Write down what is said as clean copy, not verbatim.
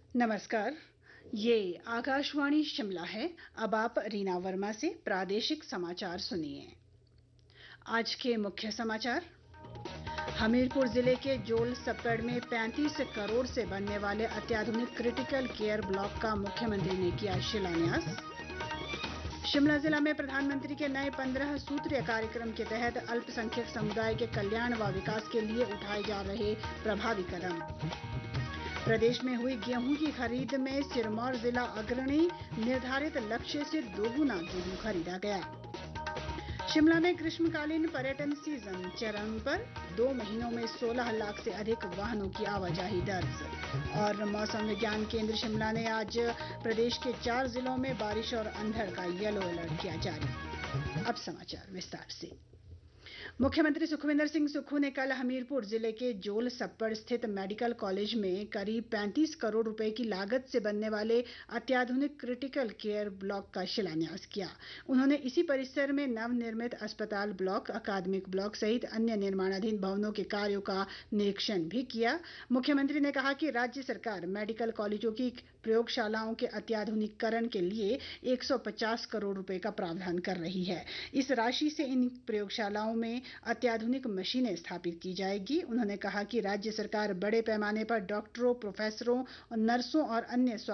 नमस्कार। ये आकाशवाणी शिमला है। अब आप रीना वर्मा से प्रादेशिक समाचार सुनिए। आज के मुख्य समाचार। हमीरपुर जिले के जोल सप्पड़ में 35 करोड़ से बनने वाले अत्याधुनिक क्रिटिकल केयर ब्लॉक का मुख्यमंत्री ने किया शिलान्यास। शिमला जिला में प्रधानमंत्री के नए 15 सूत्रीय कार्यक्रम के तहत अल्पसंख्यक समुदाय के कल्याण व विकास के लिए उठाए जा रहे प्रभावी कदम। प्रदेश में हुई गेहूं की खरीद में सिरमौर जिला अग्रणी, निर्धारित लक्ष्य से दोगुना गेहूं खरीदा गया। शिमला में ग्रीष्मकालीन पर्यटन सीजन चरम पर, 2 महीनों में 16 लाख से अधिक वाहनों की आवाजाही दर्ज। और मौसम विज्ञान केंद्र शिमला ने आज प्रदेश के 4 जिलों में बारिश और अंधड़ का येलो अलर्ट किया जारी। अब समाचार विस्तार से। मुख्यमंत्री सुखविंदर सिंह सुक्खू ने कल हमीरपुर जिले के जोल सप्पड़ स्थित मेडिकल कॉलेज में करीब 35 करोड़ रुपए की लागत से बनने वाले अत्याधुनिक क्रिटिकल केयर ब्लॉक का शिलान्यास किया। उन्होंने इसी परिसर में नवनिर्मित अस्पताल ब्लॉक, अकादमिक ब्लॉक सहित अन्य निर्माणाधीन भवनों के कार्यों का निरीक्षण भी किया। मुख्यमंत्री ने कहा कि राज्य सरकार मेडिकल कॉलेजों की प्रयोगशालाओं के अत्याधुनिकीकरण के लिए 150 करोड़ रुपए का प्रावधान कर रही है। इस राशि से इन प्रयोगशालाओं में अत्याधुनिक मशीनें स्थापित की जाएगी। उन्होंने कहा कि राज्य सरकार बड़े पैमाने पर डॉक्टरों, प्रोफेसरों, नर्सों और अन्य